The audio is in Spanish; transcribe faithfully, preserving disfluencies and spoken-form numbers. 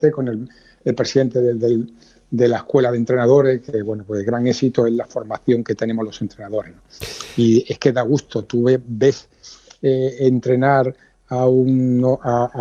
con el, el presidente del, del, de la escuela de entrenadores, que bueno, pues gran éxito es la formación que tenemos los entrenadores, ¿no? Y es que da gusto, tú ves, ves eh, entrenar a un, a,